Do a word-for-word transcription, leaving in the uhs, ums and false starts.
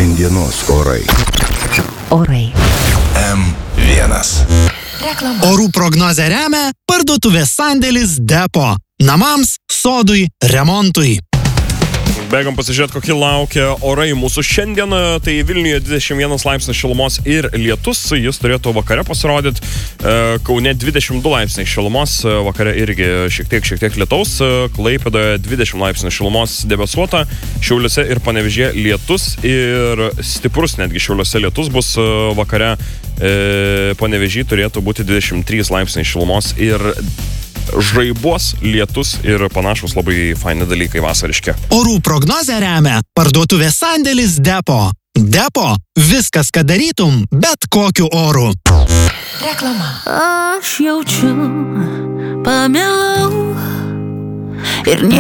Šiandienos orai. Orai. M vienas. Reklama. Orų prognozę remia parduotuvės sandėlis Depo. Namams, sodui, remontui. Bėgam pasižiūrėti, kokie laukia orai mūsų šiandien. Tai Vilniuje dvidešimt vienas laipsnis šilumos ir lietus. Jis turėtų vakare pasirodyti. Kaune dvidešimt du laipsniai šilumos. Vakare irgi šiek tiek, šiek tiek lietaus. Klaipėdoje dvidešimt laipsnių šilumos debesuota. Šiauliuose ir Panevėžyje lietus. Ir stiprus netgi Šiauliuose lietus bus vakare. Panevėžyje turėtų būti dvidešimt trys laipsniai šilumos ir žaibos, lietus ir panašus labai faini dalykai vasariški. Orų prognozę remia parduotuvės sandėlis Depo. Depo – viskas, ką darytum, bet kokiu oru. Reklama. Aš jaučiu, pamilau ir nie